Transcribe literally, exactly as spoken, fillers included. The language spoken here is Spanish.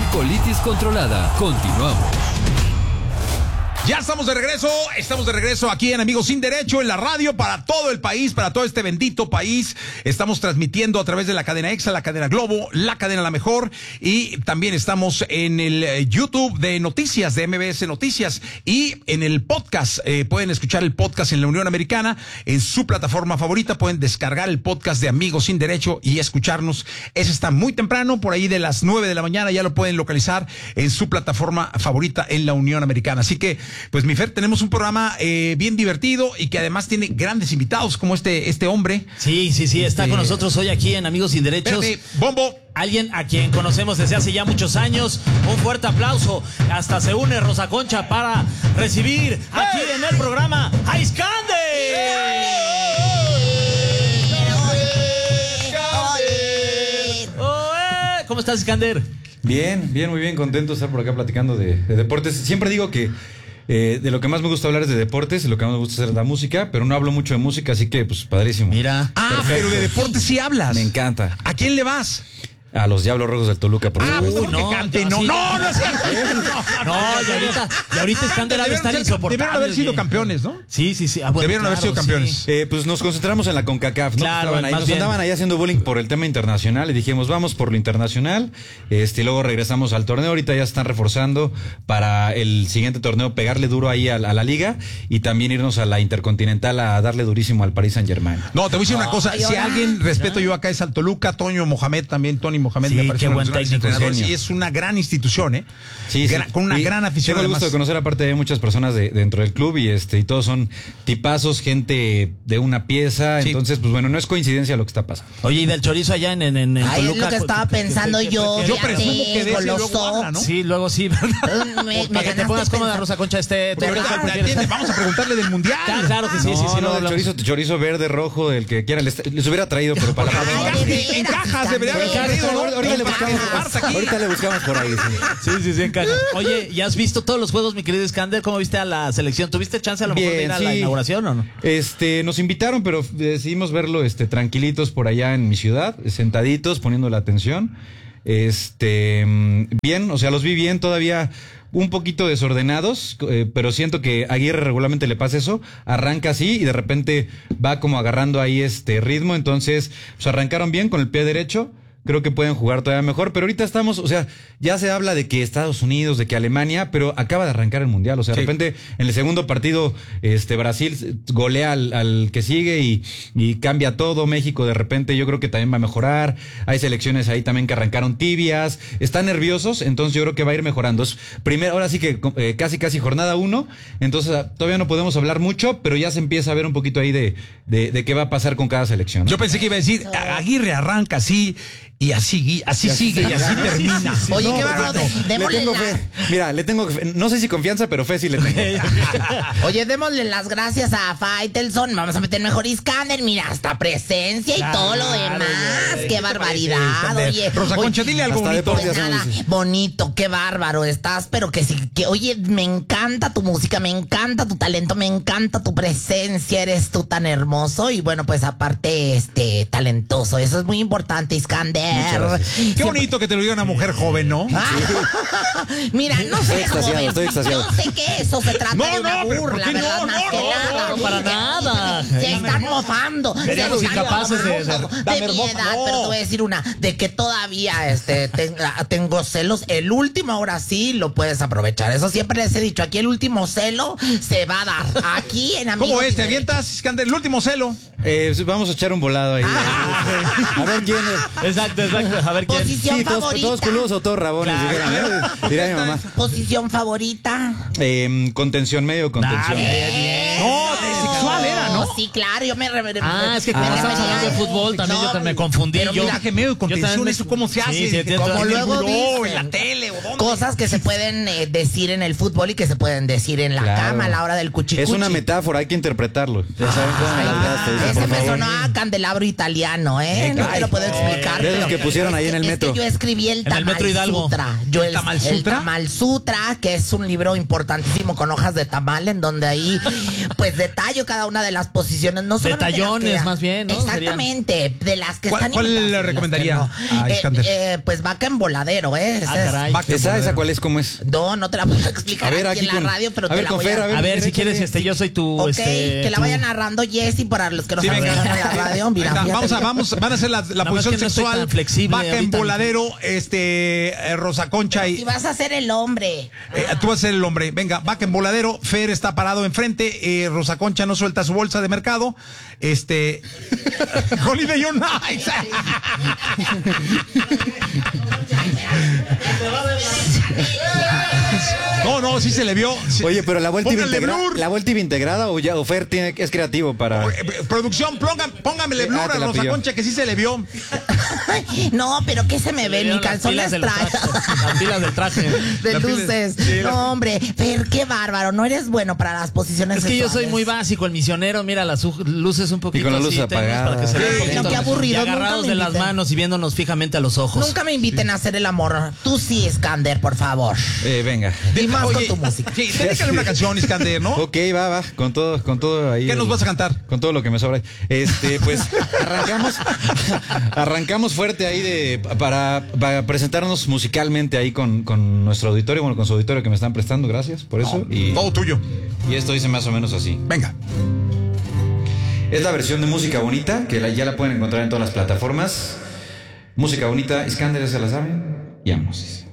colitis controlada. Continuamos. Ya estamos de regreso, estamos de regreso aquí en Amigos Sin Derecho, en la radio para todo el país, para todo este bendito país. Estamos transmitiendo a través de la cadena Exa, la cadena Globo, la cadena La Mejor, y también estamos en el YouTube de Noticias, de M B S Noticias, y en el podcast. Eh, pueden escuchar el podcast en la Unión Americana, en su plataforma favorita. Pueden descargar el podcast de Amigos Sin Derecho y escucharnos. Ese está muy temprano, por ahí de las nueve de la mañana, ya lo pueden localizar en su plataforma favorita en la Unión Americana. Así que, pues mi Fer, tenemos un programa eh, bien divertido y que además tiene grandes invitados como este este hombre. Sí, sí, sí, está este... con nosotros hoy aquí en Amigos Sin Derechos. Espérate, Bombo. Alguien a quien conocemos desde hace ya muchos años. Un fuerte aplauso. Hasta se une Rosa Concha para recibir aquí ¡hey! En el programa a Iskander. ¿Cómo estás, Iskander? Bien, bien, muy bien, contento de estar por acá platicando de, de deportes. Siempre digo que eh, de lo que más me gusta hablar es de deportes, y lo que más me gusta hacer es la música, pero no hablo mucho de música, así que pues padrísimo. Mira. Ah, perfecto. Pero de deportes sí hablas. Me encanta. ¿A quién le vas? A los Diablos Rojos del Toluca, por Ah, favor. pues no, que cante, no, no, no, sí. No, y ahorita, y ahorita Iskander ha de estar insoportable. Debieron haber sido campeones, ¿no? Sí, sí, sí. Ah, bueno, Debieron claro, haber sido campeones. Sí. Eh, pues nos concentramos en la CONCACAF, ¿no? Claro, Estaban ahí, más nos bien. andaban ahí haciendo bullying por el tema internacional y dijimos, vamos por lo internacional. Este, y luego regresamos al torneo. Ahorita ya están reforzando para el siguiente torneo, pegarle duro ahí a, a la liga y también irnos a la Intercontinental a darle durísimo al Paris Saint-Germain. No, te voy a decir una cosa. Si alguien respeto yo acá es al Toluca, Toño Mohamed también, Tony Mohamed, Sí, me parece qué uno buen de los grandes técnico, entrenadores, genio. y es una gran institución, ¿eh? Sí, sí. Gra- con una Y gran afición. Tengo el gusto además. de conocer aparte de muchas personas de, dentro del club y este y todos son tipazos, gente de una pieza. Sí. Entonces, pues bueno, no es coincidencia lo que está pasando. Oye, y del chorizo allá en, en, en Ay, Toluca. es lo que estaba pensando yo. Yo ya presumo que de tengo ese los luego habla, ¿no? Sí, luego sí. Me- me Para que te ganaste pongas cómoda, pensar. Rosa Concha, este. Pero ¿tú ahorita, cuál prefieres? atiende, vamos a preguntarle del mundial. Claro, claro que sí, sí, sí. no, no no, el hablamos. chorizo, chorizo verde, rojo, el que quiera, les, les hubiera traído, pero para la Ay, de veras, En cajas, debería haber Iskander. traído, ¿no? ahorita, le Para que buscamos, reparta aquí. ahorita le buscamos por ahí. Sí. Sí, sí, sí, en cajas. Oye, ¿ya has visto todos los juegos, mi querido Iskander? ¿Cómo viste a la selección? ¿Tuviste chance a lo mejor de ir a la sí. inauguración o no? Este, nos invitaron, pero decidimos verlo este, tranquilitos por allá en mi ciudad, sentaditos, poniendo la atención. Este, mm, bien, o sea, los vi bien, todavía un poquito desordenados, eh, pero siento que a Aguirre regularmente le pasa eso, arranca así y de repente va como agarrando ahí este ritmo, entonces, pues arrancaron bien con el pie derecho. Creo que pueden jugar todavía mejor, pero ahorita estamos, o sea, ya se habla de que Estados Unidos, de que Alemania, pero acaba de arrancar el Mundial, o sea, de Sí. repente en el segundo partido, este, Brasil golea al, al que sigue y, y cambia todo, México de repente yo creo que también va a mejorar, hay selecciones ahí también que arrancaron tibias, están nerviosos, entonces yo creo que va a ir mejorando. Es primero, ahora sí que eh, casi casi jornada uno, entonces todavía no podemos hablar mucho, pero ya se empieza a ver un poquito ahí de, de, de qué va a pasar con cada selección, ¿no? Yo pensé que iba a decir, Aguirre arranca así y así, así sigue y así termina. Oye, No, qué pero bárbaro. no, le Démosle tengo la- fe. Mira, le tengo fe. No sé si confianza, pero fe sí le tengo. Oye, démosle las gracias a Faitelson. Vamos a meter mejor Iskander. Mira, hasta presencia y Claro, todo lo demás. güey. Qué ¿Qué te barbaridad. parece, Iskander? Oye, Rosa oye, Concha, dile algo hasta bonito. deporte Pues hacemos, nada, dice. bonito, qué bárbaro estás, pero que sí, que oye, me encanta tu música, me encanta tu talento, me encanta tu presencia, eres tú tan hermoso y bueno, pues aparte, este, talentoso, eso es muy importante, Iskander. Qué bonito que te lo diga una mujer joven, ¿no? Ah, mira, no sé, Estoy extasiado, joven, estoy extasiado. yo sé que eso se trata No, de una no, pero ¿por burla, qué no? ¿verdad? No, Más no, que no, nada. no, para nada. Se están mofando. Seríamos se están incapaces de- mofando de- de, dame mi hermosa, edad, no. pero te voy a decir una, de que todavía este tenga- tengo celos. El último ahora sí lo puedes aprovechar. Eso siempre les he dicho. Aquí el último celo se va a dar. Aquí en Amigos ¿Cómo es? Sin ¿Te Derechos. avientas, Iskander, el último celo? Eh, vamos a echar un volado ahí. A ver quién es. Exacto, exacto. A ver quién. Posición Sí, todos, favorita. todos culos o todos rabones, dijeran, ¿eh? Dirá mi mamá. Posición favorita. Eh, contención, medio contención. No, de sexual era, ¿no? Oh, sí, claro, yo me re- Ah, es que como me estamos refería hablando de a- fútbol, también yo me confundí. Pero yo, mira que medio de yo contención, también me- ¿eso cómo se hace? Sí, sí, ¿Que tienes como razón. en el luego buró, dicen. en la tele o dónde? Cosas que se pueden eh, decir en el fútbol y que se pueden decir en la Claro. cama a la hora del cuchicuchi. Es una metáfora, hay que interpretarlo. Ya saben cómo me largaste, dice, Ese por me favor. sonó a candelabro italiano, ¿eh? No te lo puedo explicar. De esos pero que pusieron ahí en el es metro. que yo escribí el En el Tamal metro Hidalgo. Sutra. Yo el, ¿Tamal el Sutra? Tamal Sutra, que es un libro importantísimo con hojas de tamal, en donde ahí pues detallo cada una de las posiciones, no solamente de las tallones, que- más bien, ¿no? Exactamente, de las que ¿Cuál- están cuál invitadas y le las que recomendaría no. a Eh, Iskander? eh, pues vaca en voladero, ¿eh? Ese Ah, es- caray. Vaca en ¿Esa, voladero. esa cuál es? ¿Cómo es? No, no te la voy a explicar A ver, aquí, aquí en la con- radio, pero a te ver, la con voy Fer, a... a ver. A ver, si échale. quieres, este, yo soy tu, Ok, este... que la tu- vaya narrando Jessy para los que no Sí, saben venga. en la radio. Mira, Venga, fíjate vamos a, bien. vamos, van a hacer la, la Nada más posición que no estoy sexual. tan flexible Vaca en ahorita. voladero, este, eh, Rosa Concha y. Si vas a ser el hombre. Eh, tú vas a ser el hombre. Venga, vaca en voladero. Fer está parado enfrente. Eh, Rosa Concha no suelta su bolsa de mercado. Este. Holiday on Ice. No, no, sí se le vio. Sí. Oye, pero la vuelta iba Pónganle integrada, blur. la vuelta iba integrada o ya o Fer tiene, es creativo para. Eh, eh, Producción, pongan, póngamele Ah, blur te a la Rosa pidió. Concha que sí se le vio. No, pero ¿qué se me ve? Le Ni dieron las calzones pilas del trae. traje, las pilas del traje. De La pila- luces. sí, la- No, hombre. Fer, qué bárbaro. No eres bueno para las posiciones Es que yo soy sexuales. muy básico, el misionero, mira las u- luces un poquito Y con las así luces tenues apagadas. para que se vea Sí, un poquito. no, qué aburrido, Y agarrados nunca me de las inviten. manos y viéndonos fijamente a los ojos. Nunca me inviten a hacer el amor. Tú sí, Iskander, por favor. Eh, venga. Y más Oye, con tu música. Sí, dedícale una canción, Iskander, ¿no? Ok, va, va, con todo, con todo ahí. ¿Qué nos vas a cantar? Con todo lo que me sobra. Este, pues arrancamos, arrancamos fuerte ahí de para, para presentarnos musicalmente ahí con, con nuestro auditorio, bueno, con su auditorio que me están prestando, gracias por eso. Y, Todo tuyo. y esto dice más o menos así. Venga. Es la versión de Música Bonita, que la- ya la pueden encontrar en todas las plataformas. Música Bonita, Iskander, ¿ya se la saben? Y vamos.